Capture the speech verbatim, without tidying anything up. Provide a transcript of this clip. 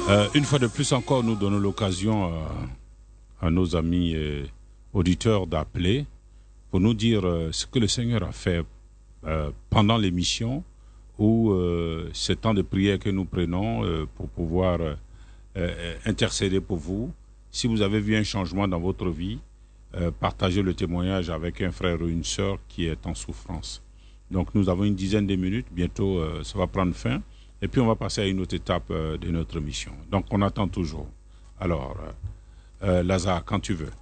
Euh, une fois de plus encore, nous donnons l'occasion euh, à nos amis euh, auditeurs d'appeler pour nous dire euh, ce que le Seigneur a fait euh, pendant l'émission ou euh, ce temps de prière que nous prenons euh, pour pouvoir euh, euh, intercéder pour vous. Si vous avez vu un changement dans votre vie, euh, partagez le témoignage avec un frère ou une sœur qui est en souffrance. Donc nous avons une dizaine de minutes, bientôt euh, ça va prendre fin. Et puis on va passer à une autre étape euh, de notre mission. Donc on attend toujours. Alors, euh, euh, Lazare, quand tu veux.